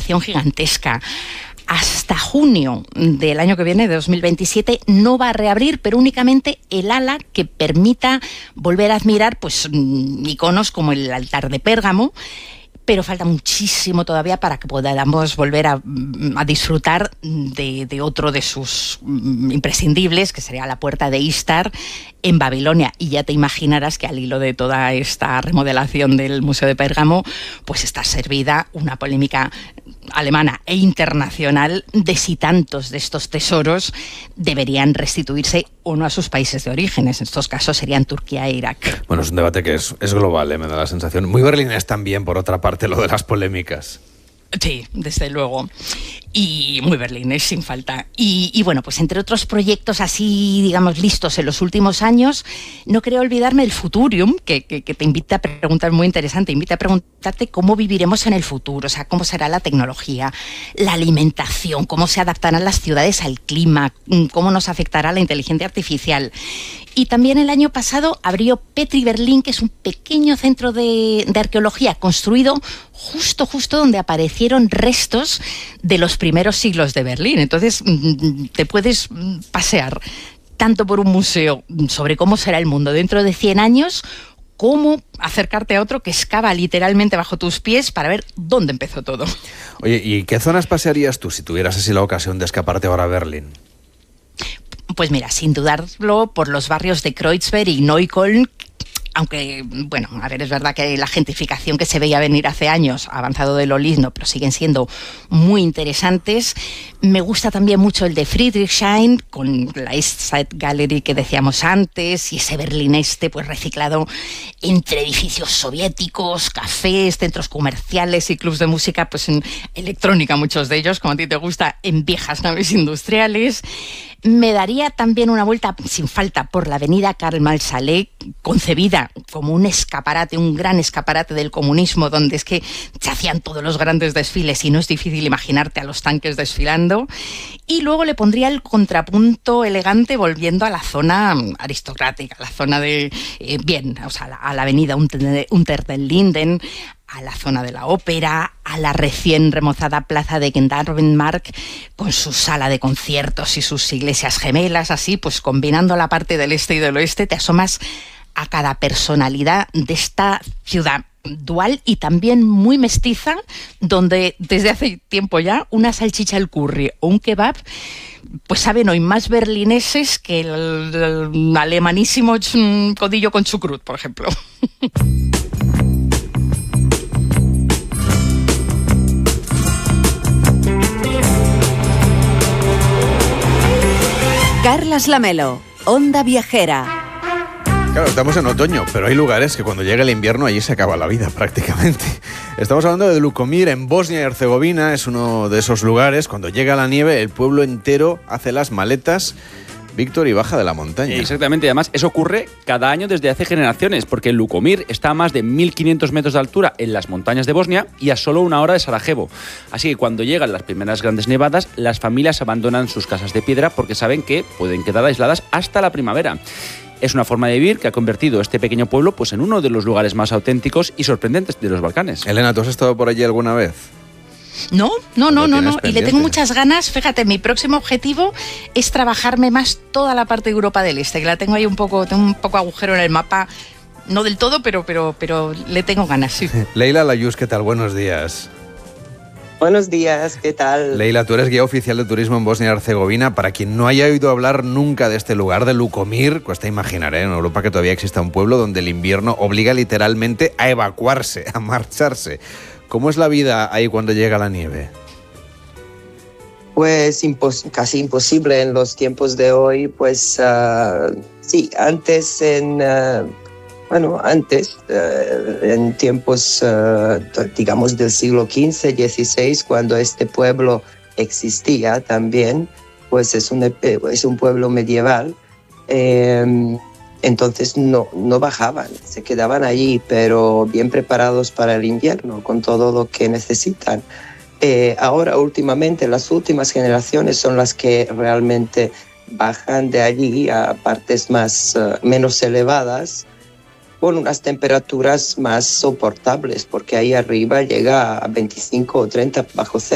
estación gigantesca. Hasta junio del año que viene, de 2027, no va a reabrir, pero únicamente el ala que permita volver a admirar pues iconos como el altar de Pérgamo. Pero falta muchísimo todavía para que podamos volver a disfrutar de otro de sus imprescindibles, que sería la puerta de Istar en Babilonia. Y ya te imaginarás que al hilo de toda esta remodelación del Museo de Pérgamo, pues está servida una polémica alemana e internacional de si tantos de estos tesoros deberían restituirse o no a sus países de origen. En estos casos serían Turquía e Irak. Bueno, es un debate que es global, me da la sensación. Muy berlinés también, por otra parte, lo de las polémicas. Sí, desde luego. Y muy berlinés, sin falta. Y bueno, pues entre otros proyectos así, digamos, listos en los últimos años, no quería olvidarme del Futurium, que te invita a preguntar, muy interesante, invita a preguntarte cómo viviremos en el futuro, o sea, cómo será la tecnología, la alimentación, cómo se adaptarán las ciudades al clima, cómo nos afectará la inteligencia artificial. Y también el año pasado abrió Petri Berlín, que es un pequeño centro de arqueología construido justo donde aparecieron restos de los primeros siglos de Berlín. Entonces te puedes pasear tanto por un museo sobre cómo será el mundo dentro de 100 años, como acercarte a otro que excava literalmente bajo tus pies para ver dónde empezó todo. Oye, ¿y qué zonas pasearías tú si tuvieras así la ocasión de escaparte ahora a Berlín? Pues mira, sin dudarlo, por los barrios de Kreuzberg y Neukölln, aunque, bueno, a ver, es verdad que la gentrificación que se veía venir hace años ha avanzado de lo lindo, pero siguen siendo muy interesantes. Me gusta también mucho el de Friedrichshain, con la East Side Gallery que decíamos antes, y ese Berlín Este, pues reciclado entre edificios soviéticos, cafés, centros comerciales y clubs de música, pues en electrónica, muchos de ellos, como a ti te gusta, en viejas naves industriales. Me daría también una vuelta, sin falta, por la avenida Karl Marx Allee, concebida como un escaparate, un gran escaparate del comunismo, donde es que se hacían todos los grandes desfiles y no es difícil imaginarte a los tanques desfilando. Y luego le pondría el contrapunto elegante volviendo a la zona aristocrática, la zona de, a la avenida Unter den Linden, a la zona de la ópera, a la recién remozada plaza de Gendarmenmarkt con su sala de conciertos y sus iglesias gemelas, así pues combinando la parte del este y del oeste, te asomas a cada personalidad de esta ciudad dual y también muy mestiza, donde desde hace tiempo ya una salchicha al curry o un kebab pues saben hoy más berlineses que el alemanísimo codillo con chucrut, por ejemplo. Carlas Lamelo, Onda Viajera. Claro, estamos en otoño, pero hay lugares que cuando llega el invierno allí se acaba la vida prácticamente. Estamos hablando de Lukomir, en Bosnia y Herzegovina. Es uno de esos lugares, cuando llega la nieve, el pueblo entero hace las maletas, Víctor, y baja de la montaña. Exactamente, además eso ocurre cada año desde hace generaciones, porque Lukomir está a más de 1.500 metros de altura en las montañas de Bosnia y a solo 1 hora de Sarajevo. Así que cuando llegan las primeras grandes nevadas, las familias abandonan sus casas de piedra porque saben que pueden quedar aisladas hasta la primavera. Es una forma de vivir que ha convertido este pequeño pueblo pues, en uno de los lugares más auténticos y sorprendentes de los Balcanes. Elena, ¿tú has estado por allí alguna vez? No. Y le tengo muchas ganas. Fíjate, mi próximo objetivo es trabajarme más toda la parte de Europa del Este, que la tengo ahí tengo un poco agujero en el mapa. No del todo, pero le tengo ganas, sí. Leila Layuz, ¿qué tal? Buenos días. Buenos días, ¿qué tal? Leila, tú eres guía oficial de turismo en Bosnia y Herzegovina. Para quien no haya oído hablar nunca de este lugar, de Lukomir, cuesta imaginar, en Europa que todavía exista un pueblo donde el invierno obliga literalmente a evacuarse, a marcharse. ¿Cómo es la vida ahí cuando llega la nieve? Pues casi imposible en los tiempos de hoy. Pues sí, antes en tiempos, digamos, del siglo XV, XVI, cuando este pueblo existía también, pues es un pueblo medieval. Entonces no bajaban, se quedaban allí, pero bien preparados para el invierno, con todo lo que necesitan. Ahora, últimamente, las últimas generaciones son las que realmente bajan de allí a partes menos elevadas, con unas temperaturas más soportables, porque ahí arriba llega a 25 o 30 bajo cero.